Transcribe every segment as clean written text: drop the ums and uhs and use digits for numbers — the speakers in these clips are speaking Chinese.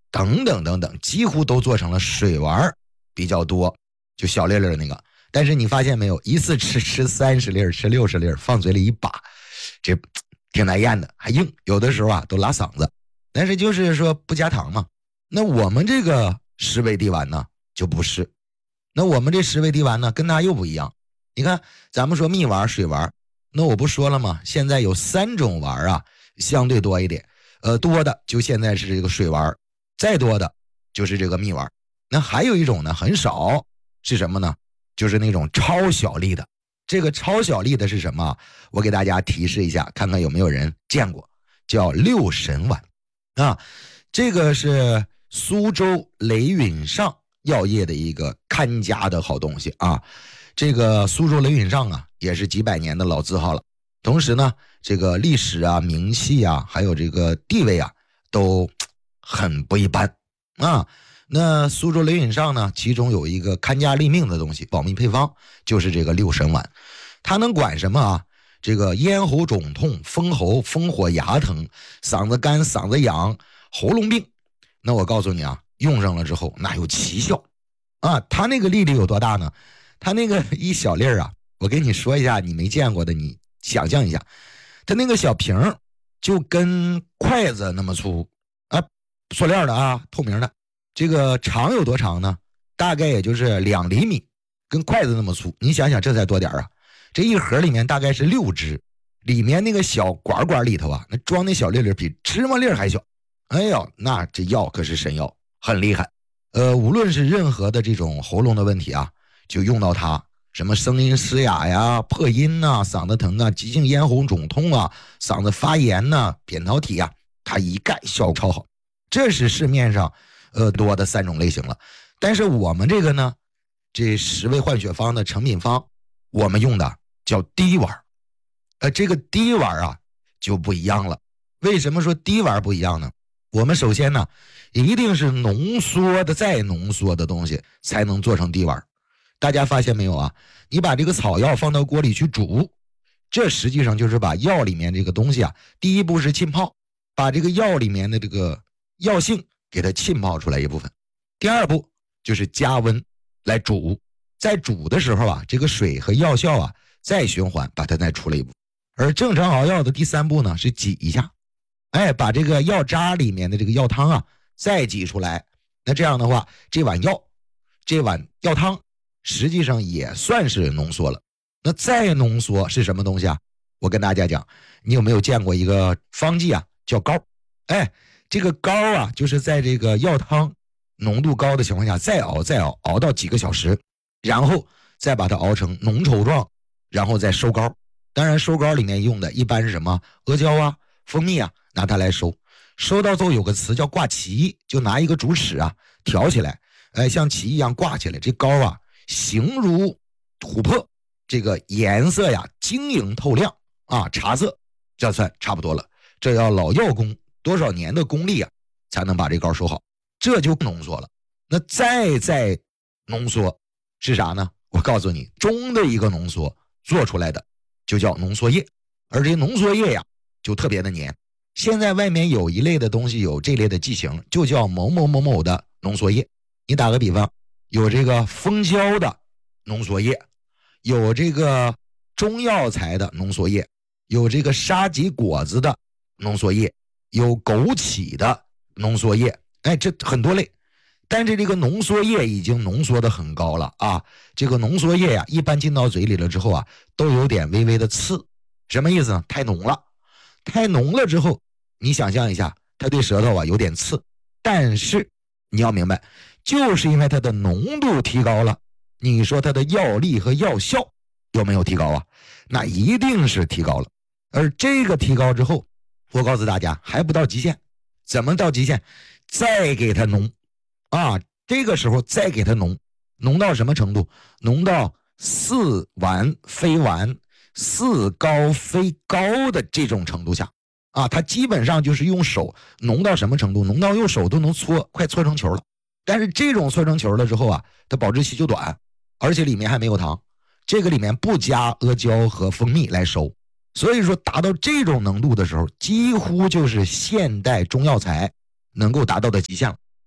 等等等等，几乎都做成了水丸比较多，就小粒粒那个。但是你发现没有，一次吃30粒吃60粒，放嘴里一把，这挺难咽的，还硬，有的时候啊都拉嗓子。但是就是说不加糖嘛。那我们这个十味地丸呢就不是，那我们这十味地丸呢跟它又不一样。你看咱们说蜜丸水丸，那我不说了吗？现在有3种丸啊，相对多一点，多的就现在是这个水丸，再多的就是这个蜜丸。那还有一种呢很少，是什么呢？就是那种超小粒的。这个超小粒的是什么？我给大家提示一下，看看有没有人见过，叫六神丸啊。这个是苏州雷允上药业的一个看家的好东西啊。这个苏州雷允上啊，也是几百年的老字号了。同时呢，这个历史啊、名气啊，还有这个地位啊，都很不一般啊。那苏州雷允上呢，其中有一个看家立命的东西，保密配方，就是这个六神丸。它能管什么啊？这个咽喉肿痛、风喉、风火、牙疼、嗓子干、嗓子痒、喉咙病。那我告诉你啊，用上了之后那有奇效啊！它那个粒粒有多大呢？它那个一小粒啊，我给你说一下，你没见过的，你想象一下，它那个小瓶就跟筷子那么粗啊，塑料的啊，透明的。这个长有多长呢？大概也就是2厘米，跟筷子那么粗。你想想这才多点啊！这一盒里面大概是6支，里面那个小管管里头啊，那装那小粒粒比芝麻粒还小。哎呦，那这药可是神药，很厉害。无论是任何的这种喉咙的问题啊，就用到它，什么声音嘶哑呀、破音呐、嗓子疼啊、急性咽喉肿痛啊、嗓子发炎呐、扁桃体啊，它一概效果超好。这是市面上多的3种类型了。但是我们这个呢，这10味换血方的成品方，我们用的叫滴丸。这个滴丸啊就不一样了。为什么说滴丸不一样呢？我们首先呢，一定是浓缩的再浓缩的东西才能做成滴丸。大家发现没有啊？你把这个草药放到锅里去煮，这实际上就是把药里面这个东西啊，第一步是浸泡，把这个药里面的这个药性给它浸泡出来一部分。第二步就是加温来煮，在煮的时候啊，这个水和药效啊再循环把它再出来一步。而正常熬药的第3步呢是挤一下，把这个药渣里面的这个药汤啊再挤出来。那这样的话，这碗药汤实际上也算是浓缩了。那再浓缩是什么东西啊？我跟大家讲，你有没有见过一个方剂啊，叫膏？这个膏啊，就是在这个药汤浓度高的情况下再熬到几个小时，然后再把它熬成浓稠状，然后再收膏。当然收膏里面用的一般是什么？阿胶啊、蜂蜜啊，拿它来收。收到之后有个词叫挂旗，就拿一个竹尺啊挑起来，像旗一样挂起来。这膏啊形如琥珀，这个颜色呀晶莹透亮啊，茶色，这算差不多了。这要老药工多少年的功力啊，才能把这膏收好，这就浓缩了。那再浓缩是啥呢？我告诉你，中的一个浓缩做出来的就叫浓缩液，而这些浓缩液呀就特别的黏。现在外面有一类的东西，有这类的剂型，就叫某某某某的浓缩液。你打个比方，有这个蜂胶的浓缩液，有这个中药材的浓缩液，有这个沙棘果子的浓缩液，有枸杞的浓缩液，这很多类。但是这个浓缩液已经浓缩的很高了啊！这个浓缩液呀，一般进到嘴里了之后啊，都有点微微的刺。什么意思呢？太浓了，太浓了之后，你想象一下，它对舌头啊有点刺。但是你要明白，就是因为它的浓度提高了，你说它的药力和药效有没有提高啊？那一定是提高了。而这个提高之后，我告诉大家还不到极限。怎么到极限？再给它浓啊！这个时候再给它浓到什么程度？浓到似丸非丸、似膏非膏的这种程度下啊！它基本上就是用手浓到什么程度？浓到用手都能搓，快搓成球了。但是这种搓成球了之后啊，它保质期就短，而且里面还没有糖，这个里面不加阿胶和蜂蜜来收。所以说达到这种浓度的时候，几乎就是现代中药材能够达到的极限了。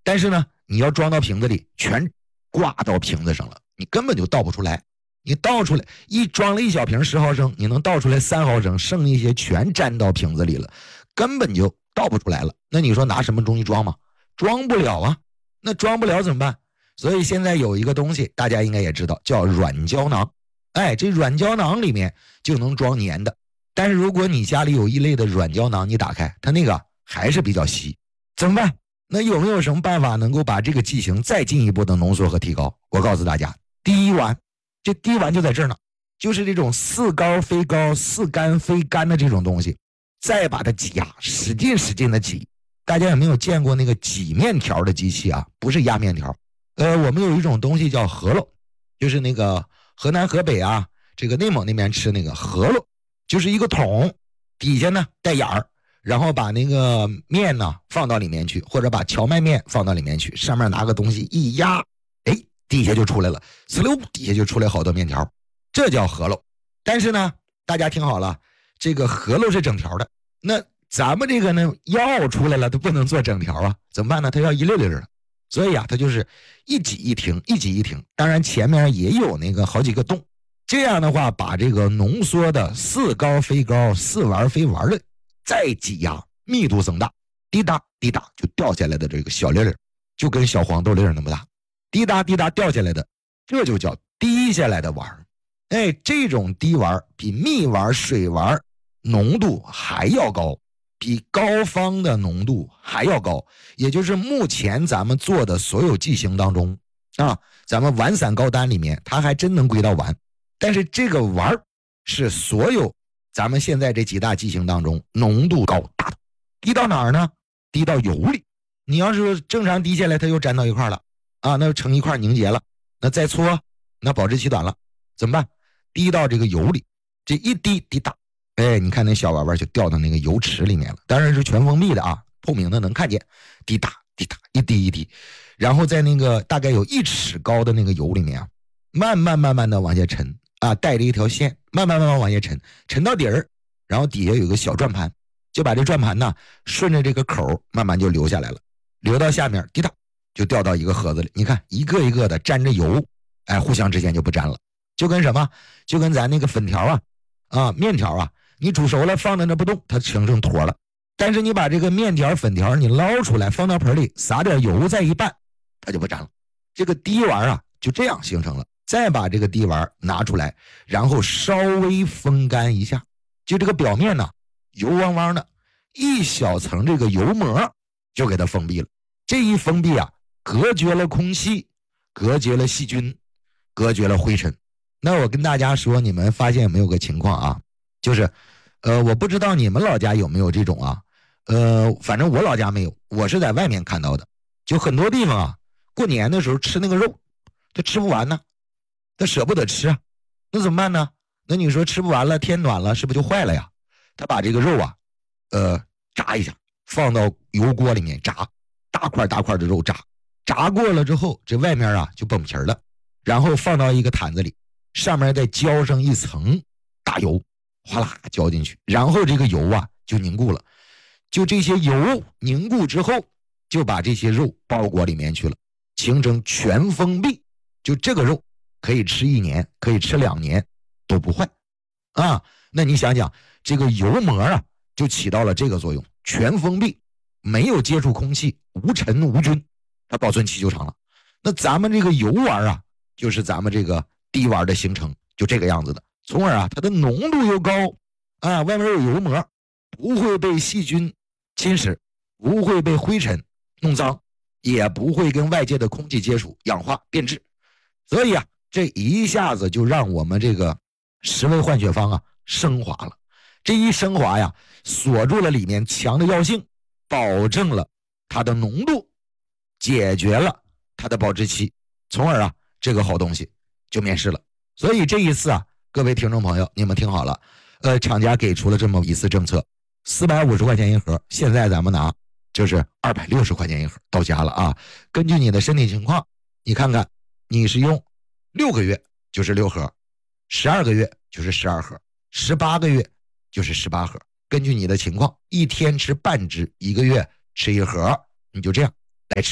但是呢，你要装到瓶子里，全挂到瓶子上了，你根本就倒不出来。你倒出来装了一小瓶10毫升，你能倒出来3毫升，剩一些全粘到瓶子里了，根本就倒不出来了。那你说拿什么东西装吗？装不了啊。那装不了怎么办？所以现在有一个东西大家应该也知道，叫软胶囊。这软胶囊里面就能装粘的。但是如果你家里有一类的软胶囊，你打开它那个还是比较稀，怎么办？那有没有什么办法能够把这个剂型再进一步的浓缩和提高？我告诉大家，第一丸，这第一丸就在这儿呢，就是这种似膏非膏、似干非干的这种东西，再把它挤压，使劲的挤。大家有没有见过那个挤面条的机器啊？不是压面条。我们有一种东西叫饸饹，就是那个河南河北啊，这个内蒙那边吃那个饸饹，就是一个桶，底下呢带眼儿，然后把那个面呢放到里面去，或者把荞麦面放到里面去，上面拿个东西一压，底下就出来了，呲溜，底下就出来好多面条，这叫饸饹。但是呢，大家听好了，这个饸饹是整条的，那咱们这个呢药出来了，它不能做整条啊，怎么办呢？它要一溜溜的，所以啊，它就是一挤一停，一挤一停。当然前面也有那个好几个洞，这样的话把这个浓缩的似膏非膏、似丸非丸的再挤压，密度增大，滴答滴答就掉下来的这个小粒粒，就跟小黄豆粒那么大，滴答滴答掉下来的，这就叫滴下来的丸。这种滴丸比蜜丸、水丸浓度还要高，比膏方的浓度还要高，也就是目前咱们做的所有剂型当中啊，咱们丸散膏丹里面它还真能归到丸，但是这个丸是所有咱们现在这几大剂型当中浓度高大的。滴到哪儿呢？滴到油里。你要是正常滴下来它又粘到一块了啊，那就成一块凝结了，那再搓那保质期短了，怎么办？滴到这个油里，这一滴滴答，你看那小丸丸就掉到那个油池里面了，当然是全封闭的啊，透明的能看见，滴答滴答，一滴一滴，然后在那个大概有1尺高的那个油里面啊，慢慢的往下沉啊，带着一条线慢慢往下沉，沉到底儿，然后底下有个小转盘，就把这转盘呢顺着这个口慢慢就流下来了，流到下面滴答就掉到一个盒子里。你看一个一个的沾着油，互相之间就不沾了，就跟什么？就跟咱那个粉条啊面条啊，你煮熟了放在那不动，它形成坨了。但是你把这个面条粉条你捞出来放到盆里，撒点油再一拌，它就不沾了。这个滴丸啊就这样形成了。再把这个滴丸拿出来，然后稍微风干一下，就这个表面呢油汪汪的，一小层这个油膜就给它封闭了。这一封闭啊，隔绝了空气，隔绝了细菌，隔绝了灰尘。那我跟大家说，你们发现有没有个情况啊？就是我不知道你们老家有没有这种啊，反正我老家没有，我是在外面看到的。就很多地方啊，过年的时候吃那个肉，他吃不完呢，他舍不得吃啊，那怎么办呢？那你说吃不完了，天暖了，是不是就坏了呀？他把这个肉啊，炸一下，放到油锅里面炸，大块大块的肉炸，炸过了之后，这外面啊就崩皮了，然后放到一个坛子里，上面再浇上一层大油，哗啦浇进去，然后这个油啊就凝固了，就这些油凝固之后，就把这些肉包裹里面去了，形成全封闭，就这个肉可以吃1年，可以吃2年都不坏啊。那你想想，这个油膜啊就起到了这个作用，全封闭，没有接触空气，无尘无菌，它保存期就长了。那咱们这个油丸啊，就是咱们这个滴丸的形成就这个样子的，从而啊它的浓度又高啊，外面有油膜，不会被细菌侵蚀，不会被灰尘弄脏，也不会跟外界的空气接触氧化变质。所以啊，这一下子就让我们这个10味换血方啊升华了。这一升华呀，锁住了里面强的药性，保证了它的浓度，解决了它的保质期，从而啊这个好东西就面世了。所以这一次啊，各位听众朋友，你们听好了，厂家给出了这么一次政策，450块钱一盒，现在咱们拿就是260块钱一盒到家了啊。根据你的身体情况，你看看你是用6个月就是6盒，12个月就是12盒，18个月就是18盒，根据你的情况，一天吃半支，1个月吃1盒，你就这样来吃，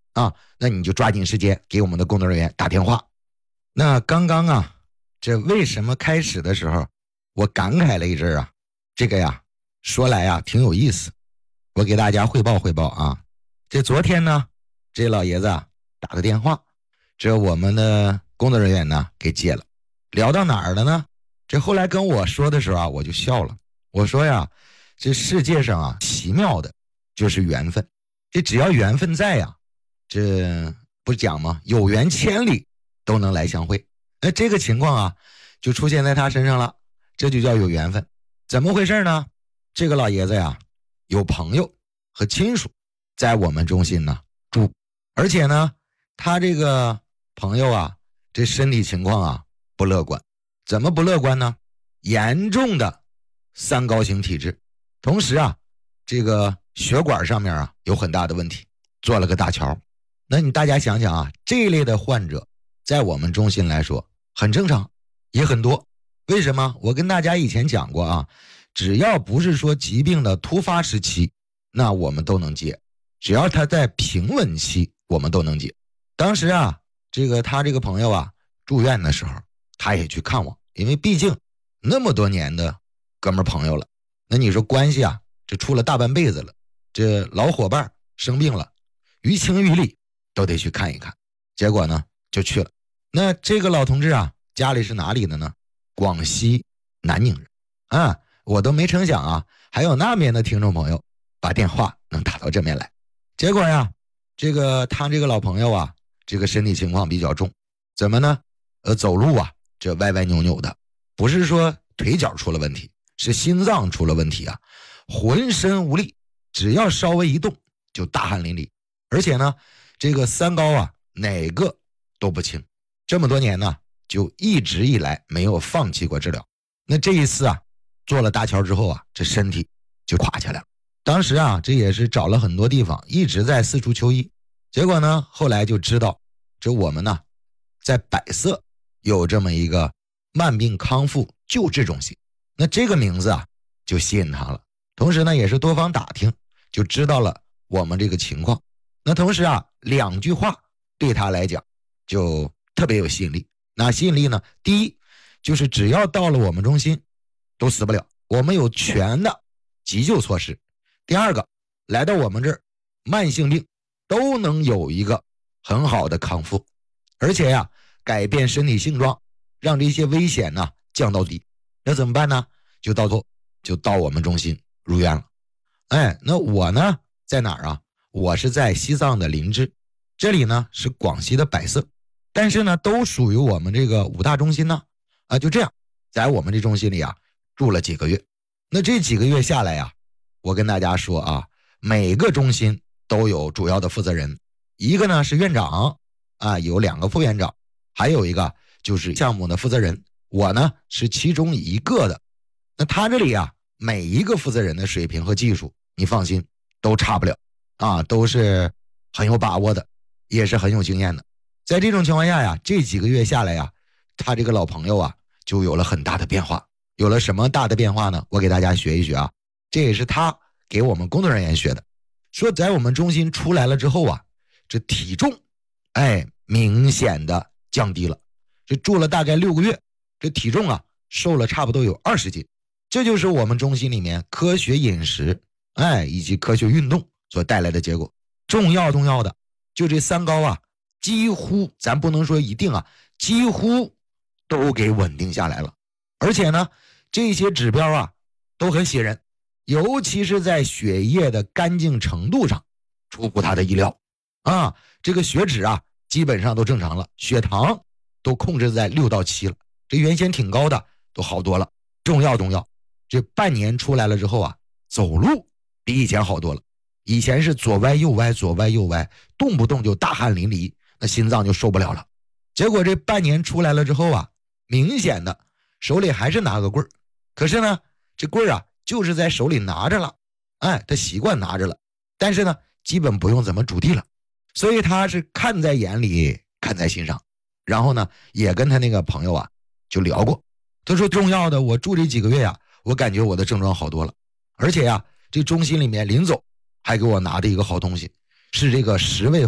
啊，那你就抓紧时间给我们的工作人员打电话。那刚刚啊，这为什么开始的时候我感慨了一阵啊？这个呀，说来呀挺有意思，我给大家汇报汇报啊。这昨天呢，这老爷子啊打个电话，这我们的工作人员呢给接了，聊到哪儿了呢？这后来跟我说的时候啊，我就笑了。我说呀，这世界上啊，奇妙的就是缘分。这只要缘分在呀，这不讲吗？有缘千里都能来相会。那这个情况啊，就出现在他身上了，这就叫有缘分。怎么回事呢？这个老爷子呀，有朋友和亲属在我们中心呢住，而且呢，他这个朋友啊，这身体情况啊不乐观。怎么不乐观呢？严重的三高型体质，同时啊，这个血管上面啊有很大的问题，做了个搭桥。那你大家想想啊，这一类的患者在我们中心来说很正常，也很多。为什么？我跟大家以前讲过啊，只要不是说疾病的突发时期，那我们都能接；只要他在平稳期，我们都能接。当时啊，他这个朋友啊住院的时候，他也去看我，因为毕竟那么多年的哥们朋友了，那你说关系啊，这处了大半辈子了，这老伙伴生病了，于情于理都得去看一看。结果呢，就去了。那这个老同志啊，家里是哪里的呢？广西南宁人啊，我都没成想啊，还有那边的听众朋友把电话能打到这边来。结果呀，他这个老朋友啊，这个身体情况比较重，怎么呢？走路啊，这歪歪扭扭的，不是说腿脚出了问题，是心脏出了问题啊，浑身无力，只要稍微一动就大汗淋漓，而且呢，这个三高啊，哪个都不轻，这么多年呢，就一直以来没有放弃过治疗。那这一次啊，做了搭桥之后啊，这身体就垮下来了。当时啊，这也是找了很多地方，一直在四处求医。结果呢，后来就知道，这我们呢，在百色有这么一个慢病康复救治中心。那这个名字啊，就吸引他了。同时呢，也是多方打听，就知道了我们这个情况。那同时啊，两句话对他来讲就特别有吸引力。那吸引力呢？第一，就是只要到了我们中心，都死不了，我们有全的急救措施。第二个，来到我们这儿，慢性病都能有一个很好的康复，而且呀，改变身体性状，让这些危险呢降到低。那怎么办呢？就到我们中心入院了。哎，那我呢在哪儿啊？我是在西藏的林芝，这里呢是广西的百色，但是呢都属于我们这个五大中心呢。啊，就这样，在我们这中心里啊住了几个月。那这几个月下来呀，我跟大家说啊，每个中心都有主要的负责人，一个呢是院长啊，有2个副院长，还有一个就是项目的负责人，我呢是其中一个的。那他这里啊，每一个负责人的水平和技术，你放心，都差不了啊，都是很有把握的，也是很有经验的。在这种情况下呀，这几个月下来呀，他这个老朋友啊，就有了很大的变化。有了什么大的变化呢？我给大家学一学啊，这也是他给我们工作人员学的。说在我们中心出来了之后啊，这体重明显的降低了。这住了大概6个月，这体重啊瘦了差不多有20斤。这就是我们中心里面科学饮食以及科学运动所带来的结果。重要的就这三高啊，几乎咱不能说一定啊，几乎都给稳定下来了。而且呢，这些指标啊都很喜人，尤其是在血液的干净程度上出乎他的意料啊。这个血脂啊基本上都正常了，血糖都控制在6到7了，这原先挺高的都好多了。重要，这半年出来了之后啊，走路比以前好多了。以前是左歪右歪，左歪右歪，动不动就大汗淋漓，那心脏就受不了了。结果这半年出来了之后啊，明显的手里还是拿个棍儿，可是呢，这棍儿啊就是在手里拿着了，他习惯拿着了，但是呢，基本不用怎么拄地了。所以他是看在眼里，看在心上。然后呢，也跟他那个朋友啊就聊过，他说重要的，我住这几个月呀，我感觉我的症状好多了，而且呀，这中心里面临走还给我拿的一个好东西，是这个10味